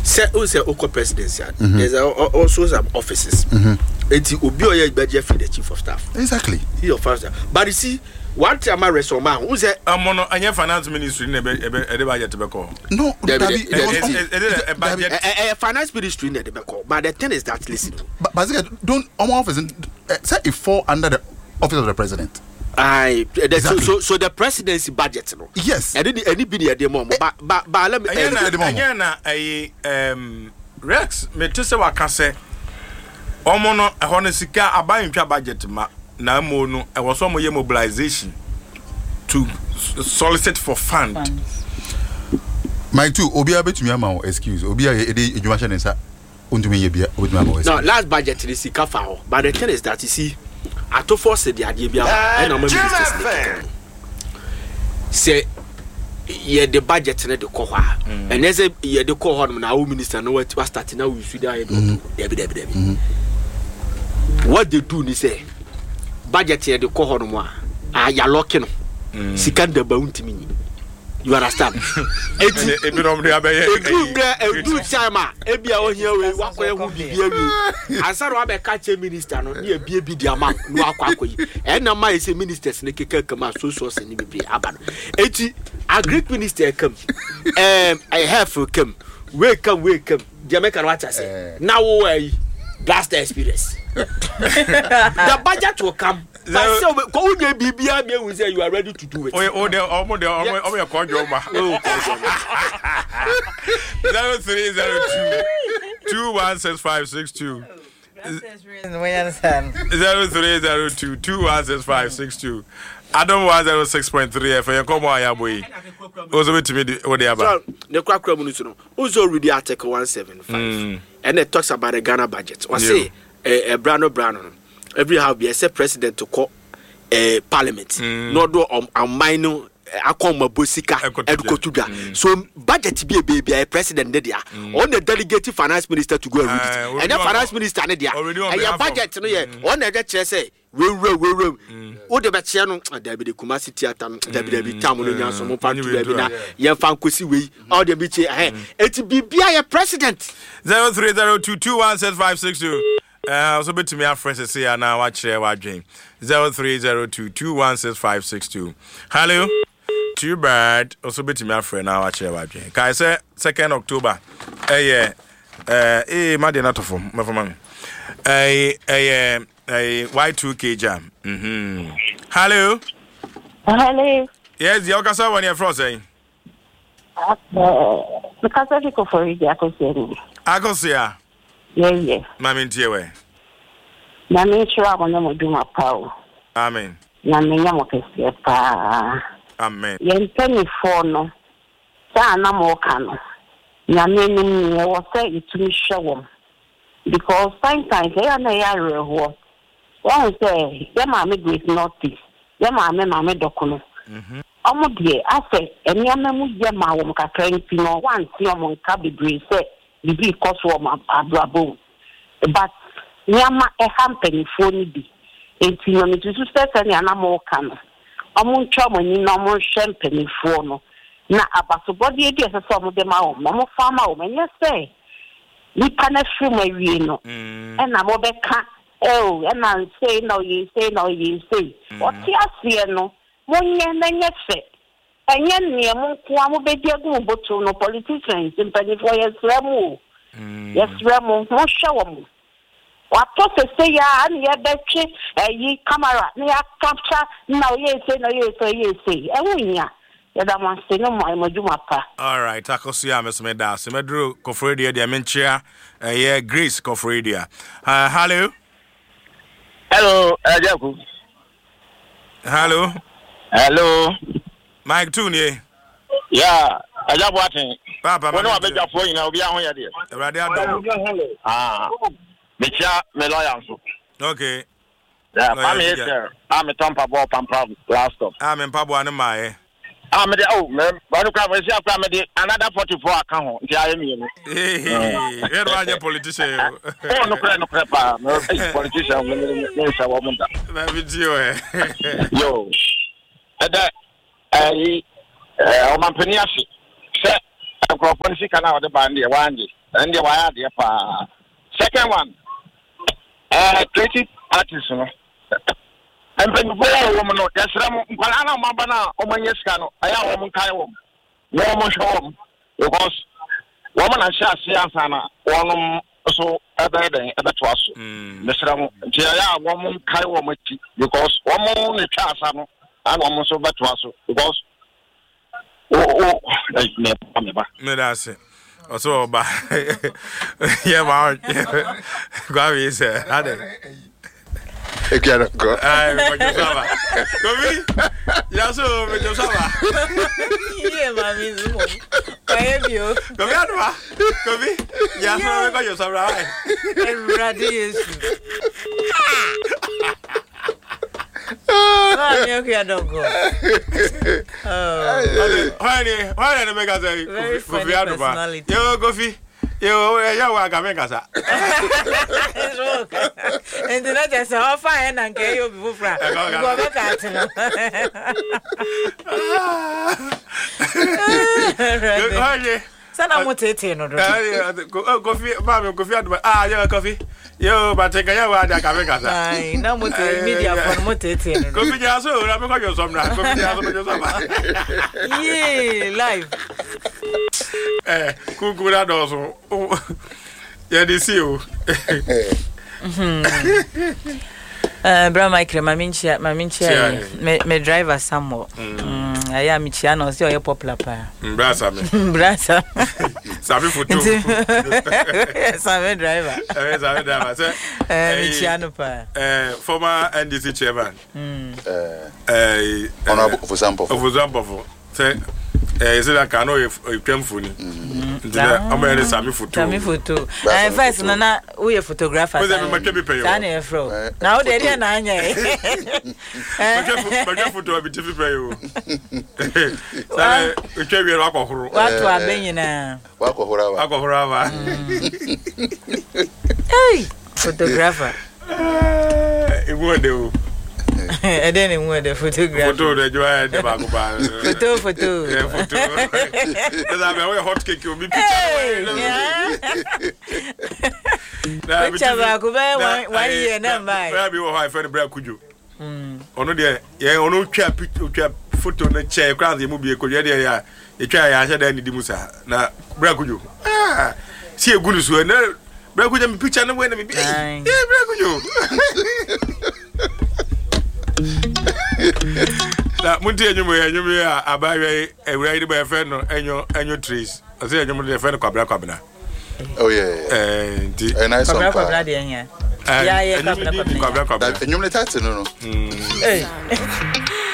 Say Oko presidency. There's also some offices. Eti obi oye budget for the chief of staff. Exactly. He of staff. But you see, one time I read some who say mono anya finance ministry ne budget to be call. No, a finance ministry ne be call. But the thing is that listen. But don't office say it fall under the office of the president. Exactly. So the presidency budget no. Yes. Any be the more but let me Rex me to say waka say omo no ehon sika aban ntwa budget ma na mo no e was omo ye mobilization to solicit for funds. My two obi abetumi ama excuse obi e dey edwuma hye nsa ontumi ye bia obetumi ama excuse. No, last budget is sika fa ho, but the thing is that you see ato force the idea bia and no ministers say ye the budget na the ko ha and as ye the ko ho na our minister no what start now we should debi what they do ni say budget ye the ko ho no a ya lock no sika da ba untimi. You understand? Ebi no mde abaye do chama ebia o hia we wakoye hu bibia wi ansaro abeka che minister no na ebia bi di ama no akwakoyi e na ma ese ministers ne keka kama so se ni bibia aba no eti agric minister come I have come we come Jamaica what I say now we blast the experience the budget will come. But so go you bibia me we say you are ready to do it. Oh the omo konjo ma. 0302 216562. That's the reason we understand. 0302 216562. Adam 106.3 FM come on yaboy. Ozo betimi o dey aba. The kwakra mu no. Ozo read article 175 and it talks about the Ghana budget. Or say Brano every how be a president to call parliament no do amino akoma bosika edukotuda so budget be a baby a president there on the delegated finance minister to go and read it and the finance minister there and your budget no yeah on the chair say we o de be chair no there be the Kumasi theater there be tam no nya so mo fa to be na ye fa nkosi we all the be chair eti bibia a president 0302216562. So bit to me our friends say now watch share what dream 0302216562. Hello too bad also bit to me our friend now watch share what dream kai say 2nd October made not of my man Y2K jam hello yes the okasa one here from saying because I go for it Akosia yeah mami ntiwe na me chira mo na moduma pawo amen na me nya mo kese pa amen yen tani fo no sa na mo ka no na me ni e wo say itumi hwewom because sometimes they na ya reho one say ya ma me great notice ya ma me dokuno omo de ase eni amamu ye ma wo kakra nti no one ti omo nka bebre say bibi koso ma abrabo but nyama e hampeni phone bi enti no me tusu se ne anamo ka no omo ntwa mani no omo hwempeni phone no na abasobodi edi ese so omo de ma wo mo fama wo menye se ni pana shuma wie no e na mo be ka e na say no you say o ti asie no mo nye na nye fe enye ne mo kwa mo be dia gu botu no politicians impani for yesremu mo hwe mo wato se ya ani ya betwe yi camera na ya capture na ye say ewunya ya da man se no mo juma pa. All right akosia mesmeda semedro kofredia dia menchia ye Grace kofredia hello Ajaku hello Mike Tune yeah Ajabu atin papa wono abeja fo nyina obi ahon ya de Ewrade adom mecha me lawyer so okay yeah I'm here sir I'm a tampa ball pampa last stop I'm pabo ane mae me de man banu kra me sia kra me de another 44 aka ho nti aye me no ero anya politician no kra pa me politician me sa wo munda na video yo ada o man pani afi se akropon sika na o de bande wanje and the wire the second one creative artist no and when you go woman no there's some banana mabana o manyesca aya woman kai woman no show because woman and share one so other than other to us Mr. Tia woman kai woman because woman the chance and woman so better to us because no, that's it. Also, but yeah, wow, Gavi is I can't go. Yeah, so with your summer. Yeah, mammy, I have you. Come here, yeah, so I got your summer. I don't go. Why did I make us very funny personality. Yo, Goofy. Yo, I can make us. And then I just saw fine and get you before Frank. Sana mutete no do. Coffee, mama, coffee. Yeah, coffee. Yo, but take a yawa that can make us. Ai, na mutete media for mutete no. Coffee jaso, I make you some now. Coffee jaso, yeah, live. Kukura dozo. Yeah, this you. Bra Mike, maminchia, me driver somewhere. I am Michiano, so you're popular. Brasa. Sabi photo. Sabi driver. Michiano pa. Former NDC chairman. Honorable for example. Say, is it a canoe if came funny? I'm a Sami photo. Sami photo. And first, Nana, we a photographer. Tanya Fro. Now they didn't hang. My photo be difficult. We carry a rock of horror. What to a billionaire? Alcohol. Hey, photographer. It would do. I didn't want the photograph. Photo that you had the back photo. Yeah, photo. Because I'm a hot cake. You'll be picture. Picture back over 1 year number. Where be your friend Brad could you? Ono there, yeah, ono picture photo na chair crowd the movie could ya. You try I said any dimusa. Na Brad could you? See a good so na Brad could you picture no when me. Yeah, Brad could you? That Munti and you are by a ready by a friend and your trees. I say, you're a friend of Cabana. Oh, yeah, and I saw Cabana. Yeah, you